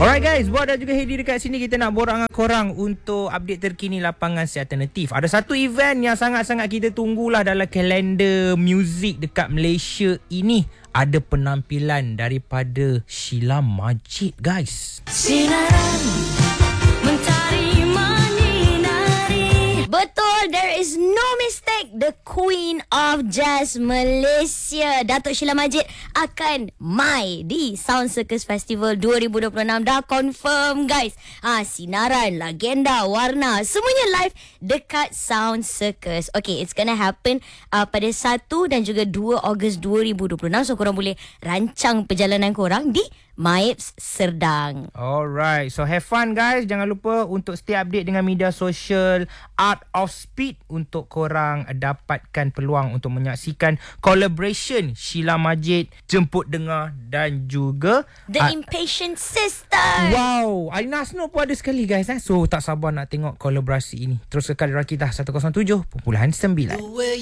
Alright guys, Buat dan juga Hedi dekat sini. Kita nak borak dengan korang untuk update terkini lapangan si alternatif. Ada satu event yang sangat-sangat kita tunggulah dalam kalender muzik dekat Malaysia ini. Ada penampilan daripada Sheila Majid guys. Sinaran mentari menyinari. Betul, there is no mistake. The Queen of Jazz Malaysia, Datuk Sheila Majid akan mai di Sound Circus Festival 2026. Dah confirm guys. Sinaran, legenda, warna, semuanya live dekat Sound Circus. Okay, it's gonna happen pada 1 dan juga 2 Ogos 2026. So korang boleh rancang perjalanan korang di MYEBS Serdang. Alright, so have fun guys. Jangan lupa untuk stay update dengan media sosial Art of Speed untuk korang dapatkan peluang untuk menyaksikan collaboration Sheila Majid, Jemput Dengar dan juga The Impatient Sisters. Wow, Alina Asno pun ada sekali guys. So tak sabar nak tengok kolaborasi ini. Terus kekal di Rakita 107.9.